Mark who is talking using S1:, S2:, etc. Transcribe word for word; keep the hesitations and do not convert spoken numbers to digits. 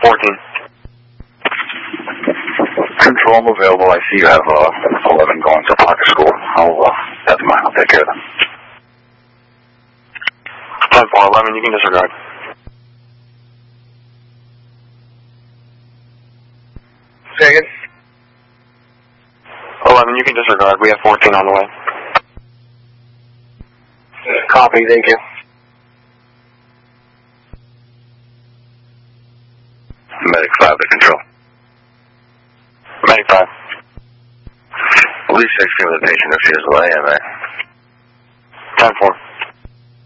S1: fourteen.
S2: Control, I'm available. I see you have uh, eleven going to Parker School. I'll, uh, that's mine. I'll take care of them.
S1: ten four, eleven, you can disregard.
S3: Say again?
S1: eleven, you can disregard. We have fourteen on the way.
S3: Copy, thank you.
S2: Medic five to Control.
S1: Medic five.
S2: Police sixteen with the patient. If she is the A M A.
S1: ten four.